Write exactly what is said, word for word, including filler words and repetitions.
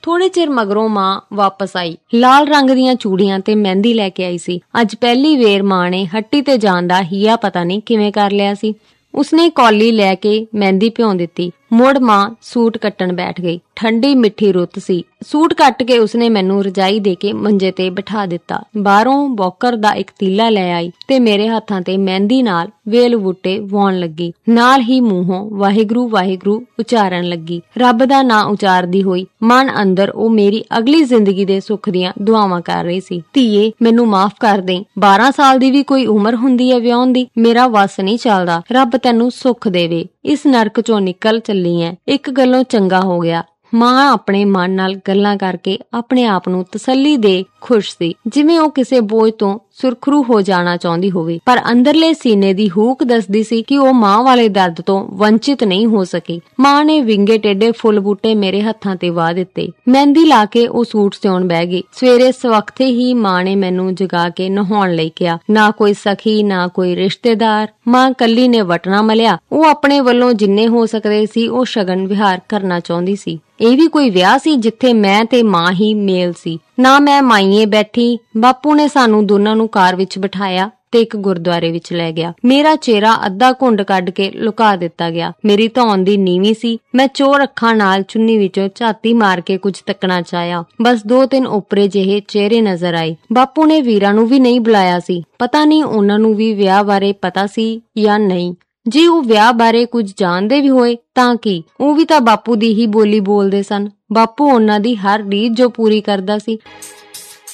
थोड़े चिर मगरों मां वापस आई। लाल रंग दीयां चूड़ियां ते मेहंदी लैके आई सी। अज पहली वेर मां ने हट्टी ते जाण दा हिया पता नहीं किवें कर लिया सी। उसने कौली लैके मेहंदी भ्यों दित्ती। मुड़ मां सूट कट्टण बैठ गई। ठंडी मिठी रुत सी। सूट कट के उसने मैनू रजाई दे के मंजे ते बिठा दिता। बाहरों बौकर दा एक तीला लै आई ते मेरे हत्थां ते मेहंदी नाल वेल बूटे वाउण लगी। नाल ही मूहों वाहिगुरू वाहिगुरू उचारण लगी। रब दा नां उचारदी होई मन अंदर ओ मेरी अगली जिंदगी दे सुख दियां दुआवां कर रही सी। धीए मैनू माफ कर दे, बारह साल दी भी कोई उम्र हुंदी है विआहण दी। मेरा वस नहीं चलदा। रब तैनू सुख देवे। इस नरक चों निकल चली है। एक गल्लों चंगा हो गया, मां अपने मन नाल गल्लां करके अपने आप नू तसल्ली दे खुश सी, जिवें ओ किसे बोझ तो सुरखरू हो जाना चाहुंदी होवे। पर अंदरले सीने दी हूक दसदी सी कि ओ मां वाले दर्द तो वंचित नहीं हो सकी। मां ने विंगे टेढ़े फुल बूटे मेरे हत्थां ते वाह दित्ते। मेहंदी ला के ओ सूट सिउण बह गई। सवेरे सवखते ही मां ने मैनू जगा के नहाउण लई किहा। ना कोई सखी ना कोई रिश्तेदार, मां कल्ली ने वटना मलिया। ओ अपने वल्लों जिन्ने हो सकदे सी ओ शगन विहार करना चाहुंदी सी। ਇਹ ਵੀ ਕੋਈ ਵਿਆਹ ਸੀ ਜਿੱਥੇ ਮੈਂ ਤੇ ਮਾਂ ਹੀ ਮੇਲ ਸੀ। ਨਾ ਮੈਂ ਮਾਈਏ ਬੈਠੀ। ਬਾਪੂ ਨੇ ਸਾਨੂੰ ਦੋਨਾਂ ਨੂੰ ਕਾਰ ਵਿੱਚ ਬਿਠਾਇਆ ਤੇ ਇੱਕ ਗੁਰਦੁਆਰੇ ਵਿੱਚ ਲੈ ਗਿਆ। ਮੇਰਾ ਚਿਹਰਾ ਅੱਧਾ ਘੁੰਡ ਕੱਢ ਕੇ ਲੁਕਾ ਦਿੱਤਾ ਗਿਆ। ਮੇਰੀ ਧੌਣ ਦੀ ਨੀਵੀਂ ਸੀ। ਮੈਂ ਚੋਰ ਅੱਖਾਂ ਨਾਲ ਚੁੰਨੀ ਵਿੱਚੋਂ ਝਾਤੀ ਮਾਰ ਕੇ ਕੁਝ ਤੱਕਣਾ ਚਾਹਿਆ। ਬਸ ਦੋ ਤਿੰਨ ਓਪਰੇ ਜਿਹੇ ਚਿਹਰੇ ਨਜ਼ਰ ਆਏ। ਬਾਪੂ ਨੇ ਵੀਰਾਂ ਨੂੰ ਵੀ ਨਹੀਂ ਬੁਲਾਇਆ ਸੀ। ਪਤਾ ਨਹੀਂ ਉਹਨਾਂ ਨੂੰ ਵੀ ਵਿਆਹ ਬਾਰੇ ਪਤਾ ਸੀ ਜਾਂ ਨਹੀਂ। ਜੇ ਉਹ ਵਿਆਹ ਬਾਰੇ ਕੁਝ ਜਾਣਦੇ ਵੀ ਹੋਏ ਤਾਂ ਕੀ, ਉਹ ਵੀ ਤਾਂ ਬਾਪੂ ਦੀ ਹੀ ਬੋਲੀ ਬੋਲਦੇ ਸਨ। ਬਾਪੂ ਉਹਨਾਂ ਦੀ ਹਰ ਰੀਝ ਜੋ ਪੂਰੀ ਕਰਦਾ ਸੀ।